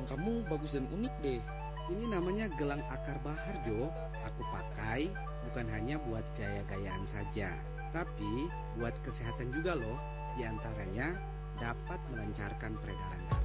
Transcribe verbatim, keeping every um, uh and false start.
Kamu bagus dan unik deh. Ini namanya gelang akar bahar, Jo. Aku pakai bukan hanya buat gaya-gayaan saja, tapi buat kesehatan juga loh. Di antaranya dapat melancarkan peredaran darah.